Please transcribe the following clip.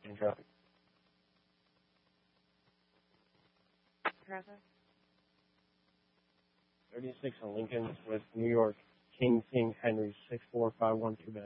in traffic. Traffic. 36 on Lincoln with New York, King Henry 6451 2 bed.